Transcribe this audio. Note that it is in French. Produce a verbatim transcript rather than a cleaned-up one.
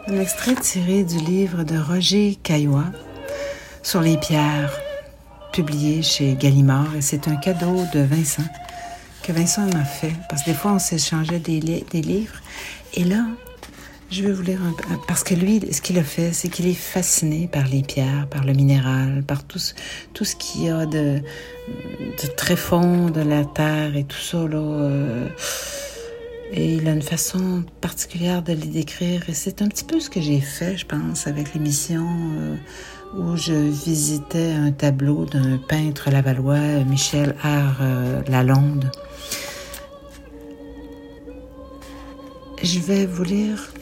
Un extrait tiré du livre de Roger Caillois sur les pierres, publié chez Gallimard. Et c'est un cadeau de Vincent, que Vincent m'a fait. Parce que des fois, on s'échangeait des, li- des livres. Et là, je vais vous lire un peu. Parce que lui, ce qu'il a fait, c'est qu'il est fasciné par les pierres, par le minéral, par tout ce, tout ce qu'il y a de, de très fond de la terre et tout ça, là. Euh, Et il a une façon particulière de les décrire. Et c'est un petit peu ce que j'ai fait, je pense, avec l'émission euh, où je visitais un tableau d'un peintre lavallois, Michel R. euh, Lalonde. Je vais vous lire